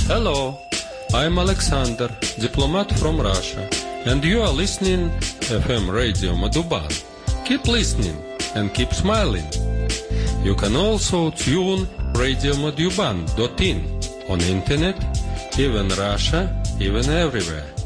Hello, I'm Alexander, diplomat from Russia, and you are listening FM Radio Madhuban. Keep listening and keep smiling. You can also tune radiomadhuban.in on internet, even Russia, even everywhere.